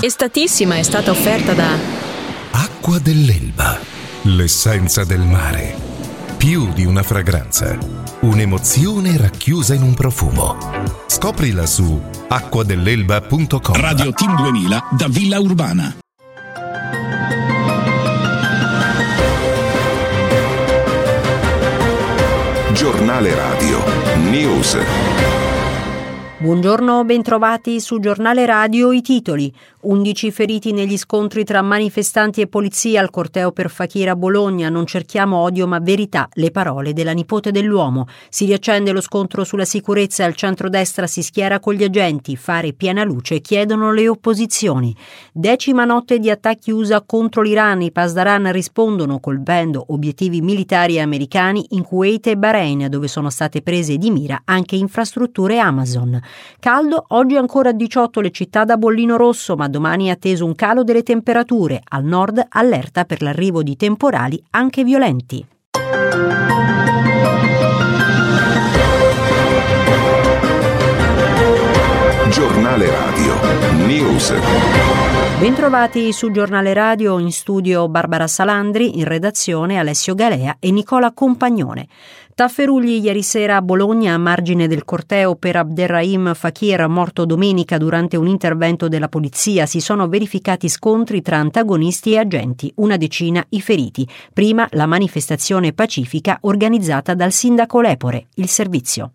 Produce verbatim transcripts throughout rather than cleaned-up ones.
Estatissima è stata offerta da Acqua dell'Elba, l'essenza del mare. Più di una fragranza, un'emozione racchiusa in un profumo. Scoprila su acqua dell'elba punto com. Radio Team duemila da Villa Urbana. Giornale Radio News. Buongiorno, bentrovati su Giornale Radio. I titoli: undici feriti negli scontri tra manifestanti e polizia al corteo per Fakir a Bologna. Non cerchiamo odio ma verità, le parole della nipote dell'uomo. Si riaccende lo scontro sulla sicurezza e il centrodestra si schiera con gli agenti. Fare piena luce chiedono le opposizioni. Decima notte di attacchi U S A contro l'Iran. I Pasdaran rispondono colpendo obiettivi militari americani in Kuwait e Bahrain, dove sono state prese di mira anche infrastrutture Amazon. Caldo, oggi ancora diciotto le città da bollino rosso, ma domani è atteso un calo delle temperature. Al nord allerta per l'arrivo di temporali anche violenti. Giornale Radio News. Bentrovati su Giornale Radio, in studio Barbara Salandri, in redazione Alessio Galea e Nicola Compagnone. Tafferugli ieri sera a Bologna a margine del corteo per Abderrahim Fakir, morto domenica durante un intervento della polizia. Si sono verificati scontri tra antagonisti e agenti, una decina i feriti. Prima la manifestazione pacifica organizzata dal sindaco Lepore. Il servizio.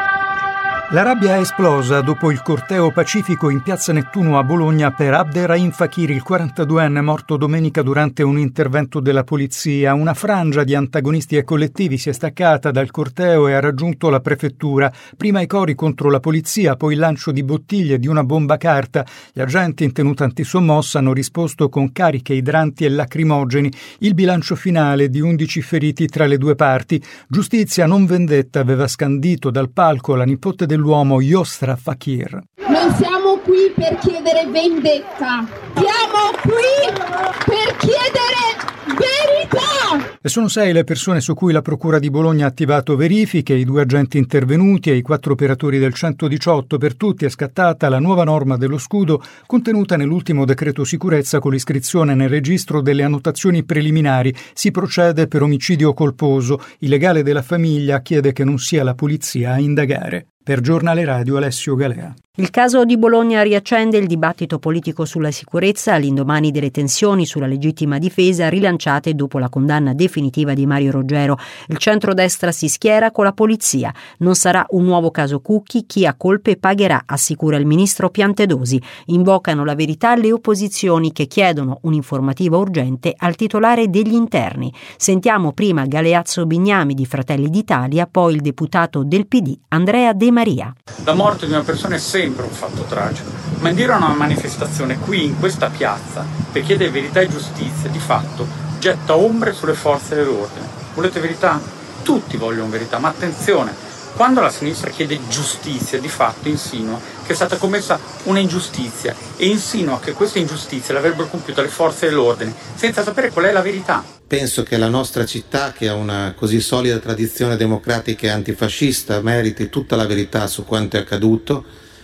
La rabbia è esplosa dopo il corteo pacifico in piazza Nettuno a Bologna per Abderrahim Fakir, il quarantaduenne morto domenica durante un intervento della polizia. Una frangia di antagonisti e collettivi si è staccata dal corteo e ha raggiunto la prefettura. Prima i cori contro la polizia, poi il lancio di bottiglie di una bomba carta. Gli agenti in tenuta antisommossa hanno risposto con cariche idranti e lacrimogeni. Il bilancio finale di undici feriti tra le due parti. Giustizia, non vendetta, aveva scandito dal palco la nipote del l'uomo Yosra Fakir. Non siamo qui per chiedere vendetta, siamo qui per chiedere verità! E sono sei le persone su cui la Procura di Bologna ha attivato verifiche, i due agenti intervenuti e i quattro operatori del centodiciotto. Per tutti è scattata la nuova norma dello scudo contenuta nell'ultimo decreto sicurezza con l'iscrizione nel registro delle annotazioni preliminari. Si procede per omicidio colposo. Il legale della famiglia chiede che non sia la polizia a indagare. Per Giornale Radio Alessio Galea. Il caso di Bologna riaccende il dibattito politico sulla sicurezza all'indomani delle tensioni sulla legittima difesa rilanciate dopo la condanna definitiva di Mario Roggero. Il centrodestra si schiera con la polizia. Non sarà un nuovo caso Cucchi, chi ha colpe pagherà, assicura il ministro Piantedosi. Invocano la verità le opposizioni che chiedono un'informativa urgente al titolare degli interni. Sentiamo prima Galeazzo Bignami di Fratelli d'Italia, poi il deputato del P D Andrea De Maria. La morte di una persona è sempre un fatto tragico, ma indire una manifestazione qui in questa piazza per chiedere verità e giustizia di fatto getta ombre sulle forze dell'ordine. Volete verità? Tutti vogliono verità, ma attenzione, quando la sinistra chiede giustizia di fatto insinua che è stata commessa una ingiustizia e insinua che questa ingiustizia l'avrebbero compiuta le forze dell'ordine senza sapere qual è la verità. Penso che la nostra città, che ha una così solida tradizione democratica e antifascista, meriti tutta la verità su quanto è accaduto.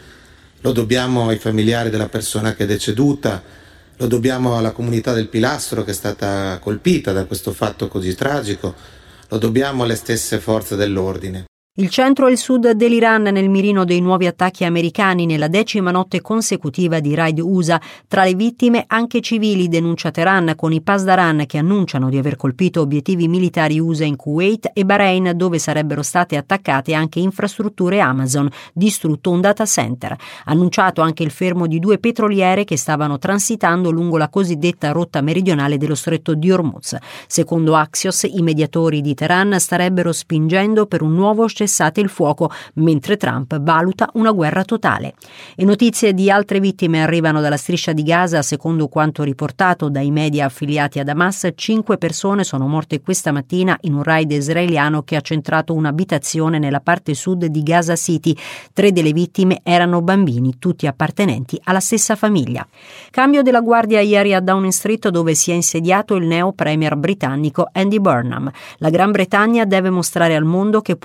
Lo dobbiamo ai familiari della persona che è deceduta, lo dobbiamo alla comunità del Pilastro che è stata colpita da questo fatto così tragico, lo dobbiamo alle stesse forze dell'ordine. Il centro e il sud dell'Iran nel mirino dei nuovi attacchi americani nella decima notte consecutiva di raid U S A. Tra le vittime anche civili, denuncia Teheran, con i Pasdaran che annunciano di aver colpito obiettivi militari U S A in Kuwait e Bahrain, dove sarebbero state attaccate anche infrastrutture Amazon, distrutto un data center. Annunciato anche il fermo di due petroliere che stavano transitando lungo la cosiddetta rotta meridionale dello stretto di Hormuz. Secondo Axios, i mediatori di Teheran starebbero spingendo per un nuovo cessate il fuoco, mentre Trump valuta una guerra totale. E notizie di altre vittime arrivano dalla striscia di Gaza. Secondo quanto riportato dai media affiliati ad Hamas, cinque persone sono morte questa mattina in un raid israeliano che ha centrato un'abitazione nella parte sud di Gaza City. Tre delle vittime erano bambini, tutti appartenenti alla stessa famiglia. Cambio della guardia ieri a Downing Street, dove si è insediato il neo premier britannico Andy Burnham. La Gran Bretagna deve mostrare al mondo che può ritrovare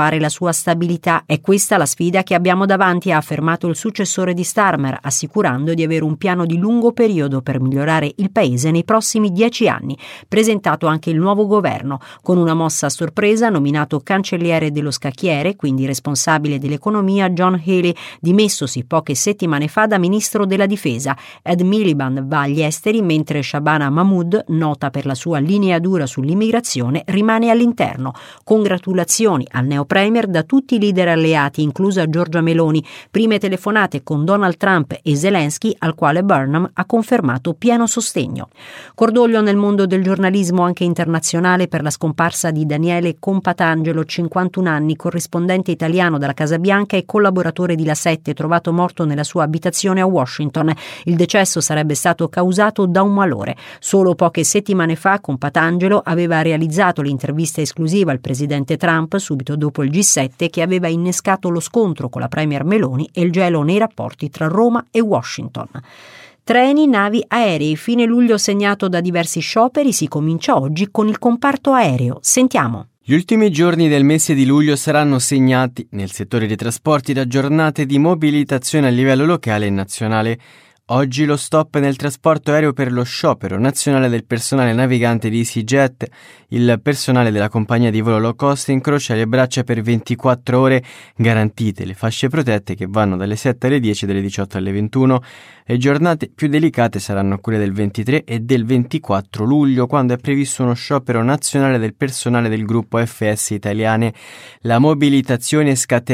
salvare la sua stabilità. È questa la sfida che abbiamo davanti, ha affermato il successore di Starmer, assicurando di avere un piano di lungo periodo per migliorare il paese nei prossimi dieci anni. Presentato anche il nuovo governo, con una mossa a sorpresa, nominato cancelliere dello scacchiere, quindi responsabile dell'economia, John Healey, dimessosi poche settimane fa da ministro della difesa. Ed Miliband va agli esteri, mentre Shabana Mahmood, nota per la sua linea dura sull'immigrazione, rimane all'interno. Congratulazioni al neo-premier da tutti i leader alleati, inclusa Giorgia Meloni. Prime telefonate con Donald Trump e Zelensky, al quale Burnham ha confermato pieno sostegno. Cordoglio nel mondo del giornalismo anche internazionale per la scomparsa di Daniele Compatangelo, cinquantuno anni, corrispondente italiano della Casa Bianca e collaboratore di La Sette, trovato morto nella sua abitazione a Washington. Il decesso sarebbe stato causato da un malore. Solo poche settimane fa Compatangelo aveva realizzato l'intervista esclusiva al presidente Trump subito dopo il G sette, che aveva innescato lo scontro con la premier Meloni e il gelo nei rapporti tra Roma e Washington. Treni, navi, aerei. Fine luglio segnato da diversi scioperi, si comincia oggi con il comparto aereo. Sentiamo. Gli ultimi giorni del mese di luglio saranno segnati nel settore dei trasporti da giornate di mobilitazione a livello locale e nazionale. Oggi lo stop nel trasporto aereo per lo sciopero nazionale del personale navigante di EasyJet. Il personale della compagnia di volo low cost incrocia le braccia per ventiquattro ore, garantite le fasce protette che vanno dalle sette alle dieci e dalle diciotto alle ventuno. Le giornate più delicate saranno quelle del ventitré e del ventiquattro luglio, quando è previsto uno sciopero nazionale del personale del gruppo F S Italiane. La mobilitazione scatterà